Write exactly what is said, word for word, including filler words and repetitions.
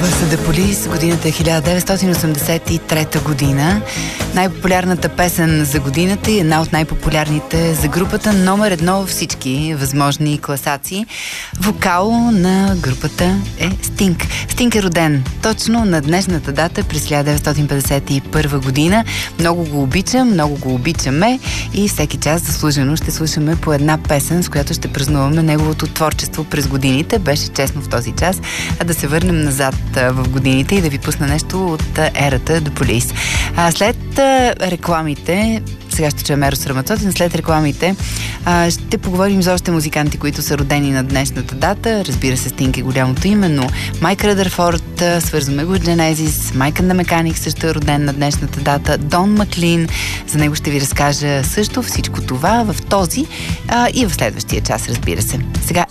Това са The Police, годината е хиляда деветстотин осемдесет и трета година. Най-популярната песен за годината и една от най-популярните за групата, номер едно във всички възможни класации. Вокал на групата е Стинг. Стинг е роден точно на днешната дата през хиляда деветстотин петдесет и първа година. Много го обичам, много го обичаме и всеки час заслужено ще слушаме по една песен, с която ще празнуваме неговото творчество през годините. Беше честно в този час, а да се върнем назад в годините и да ви пусна нещо от ерата The Police. А след а, рекламите, сега ще чуем Ерос Рамацотин, след рекламите а, ще поговорим за още музиканти, които са родени на днешната дата. Разбира се, Стинг е голямото име, но Майк Ръдърфорд, свързваме го с Genesis, Майк and the Mechanics също е роден на днешната дата, Дон Маклин, за него ще ви разкажа също всичко това в този а, и в следващия час, разбира се. Сега